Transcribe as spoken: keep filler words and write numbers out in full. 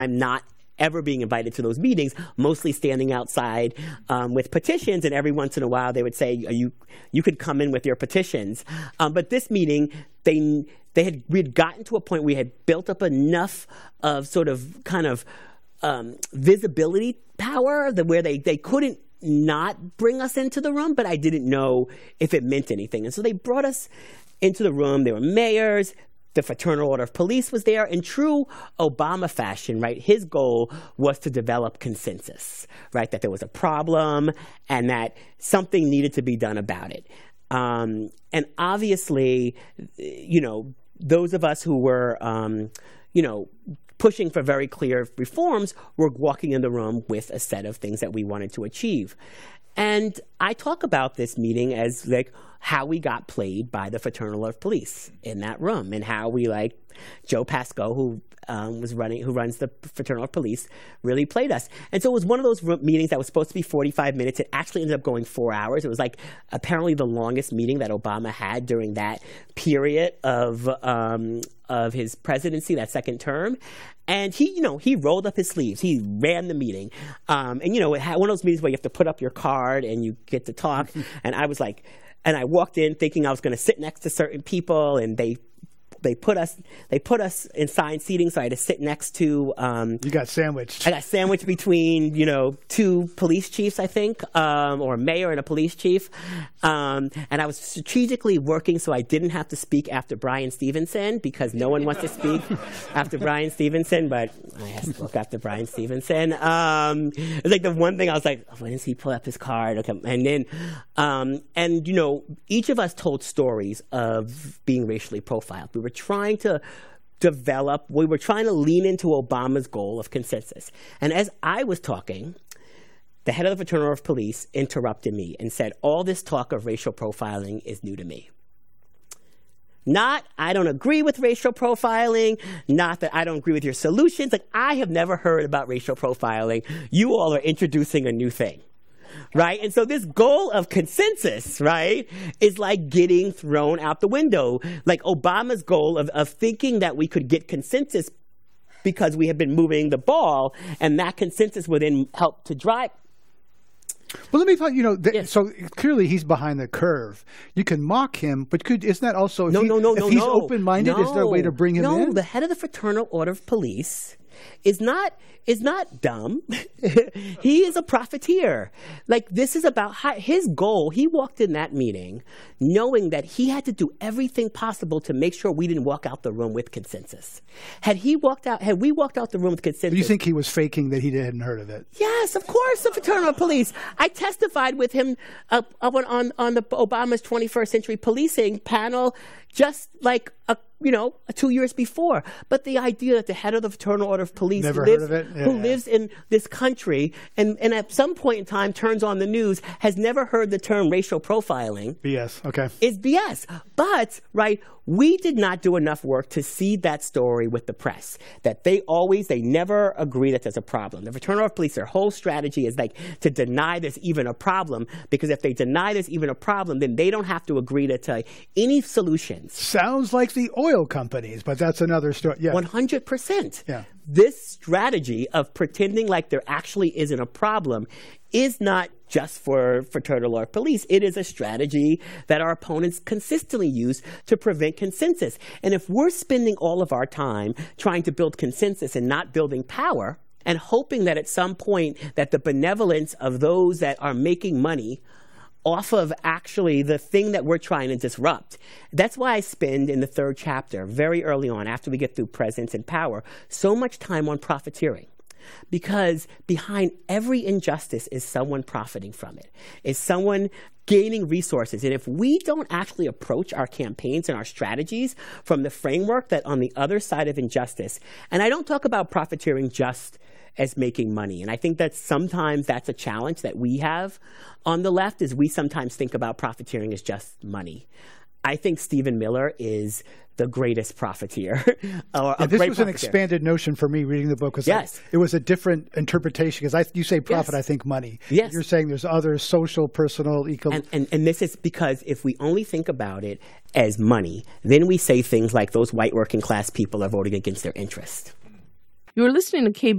I'm not ever being invited to those meetings, mostly standing outside um, with petitions, and every once in a while they would say, Are you you could come in with your petitions. Um, but this meeting, they they had we had gotten to a point where we had built up enough of sort of kind of um, visibility power that where they, they couldn't not bring us into the room, but I didn't know if it meant anything. And so they brought us into the room. There were mayors. The Fraternal Order of Police was there. In true Obama fashion, right, his goal was to develop consensus, right, that there was a problem and that something needed to be done about it. Um, and obviously, you know, those of us who were, um, you know, pushing for very clear reforms were walking in the room with a set of things that we wanted to achieve. And I talk about this meeting as like how we got played by the Fraternal Order of Police in that room, and how we, like, Joe Pasco, who um, was running, who runs the Fraternal Order of Police, really played us. And so it was one of those meetings that was supposed to be forty-five minutes. It actually ended up going four hours. It was like apparently the longest meeting that Obama had during that period of um, of his presidency, that second term. And he, you know, he rolled up his sleeves. He ran the meeting. Um, and, you know, it had one of those meetings where you have to put up your card and you get to talk. And I was like, and I walked in thinking I was going to sit next to certain people, and they They put us. They put us in assigned seating, so I had to sit next to. Um, you got sandwiched. I got sandwiched between, you know, two police chiefs, I think, um, or a mayor and a police chief. Um, and I was strategically working so I didn't have to speak after Brian Stevenson, because no one wants to speak after Brian Stevenson. But I had to spoke after Brian Stevenson. Um, it was like the one thing I was like, oh, when does he pull up his card? Okay, and then, um, and you know, each of us told stories of being racially profiled. We were trying to develop, we were trying to lean into Obama's goal of consensus. And as I was talking, the head of the Fraternal Order of Police interrupted me and said, all this talk of racial profiling is new to me. Not, I don't agree with racial profiling, not that I don't agree with your solutions. Like, I have never heard about racial profiling. You all are introducing a new thing. Right? And so this goal of consensus, right, is like getting thrown out the window. Like Obama's goal of, of thinking that we could get consensus because we have been moving the ball, and that consensus would then help to drive. Well, let me thought, you know, th- yes. so clearly he's behind the curve. You can mock him, but could, isn't that also, if, no, he, no, no, if no, he's no. open-minded, no. is there a way to bring him no, in? No, the head of the Fraternal Order of Police is not is not dumb. He is a profiteer. Like, this is about how, his goal. He walked in that meeting knowing that he had to do everything possible to make sure we didn't walk out the room with consensus. Had he walked out, had we walked out the room with consensus. Do you think he was faking that he hadn't heard of it? Yes, of course, the Fraternal Police. I testified with him uh, on, on, on the Obama's twenty-first century policing panel just like a you know, two years before. But the idea that the head of the Fraternal Order of Police Never lives, heard of it? Yeah, who yeah. lives in this country and, and at some point in time turns on the news, has never heard the term racial profiling. B S, okay. Is B S. But, right, we did not do enough work to seed that story with the press, that they always, they never agree that there's a problem. The Fraternal Order of Police, their whole strategy is like to deny there's even a problem, because if they deny there's even a problem, then they don't have to agree to, to any solutions. Sounds like the oil companies, but that's another story. Yeah. one hundred percent. Yeah. This strategy of pretending like there actually isn't a problem is not just for Fraternal Order of Police. It is a strategy that our opponents consistently use to prevent consensus. And if we're spending all of our time trying to build consensus and not building power, and hoping that at some point that the benevolence of those that are making money off of actually the thing that we're trying to disrupt. That's why I spend in the third chapter, very early on, after we get through presence and power, so much time on profiteering. Because behind every injustice is someone profiting from it, is someone gaining resources. And if we don't actually approach our campaigns and our strategies from the framework that on the other side of injustice, and I don't talk about profiteering just as making money. And I think that sometimes that's a challenge that we have on the left, is we sometimes think about profiteering as just money. I think Stephen Miller is the greatest profiteer. or yeah, a this great was an profiteer. expanded notion for me reading the book. Because yes. it was a different interpretation. Because you say profit, yes. I think money. Yes. You're saying there's other social, personal, eco. And, and, and this is because if we only think about it as money, then we say things like those white working class people are voting against their interest. You're listening to K B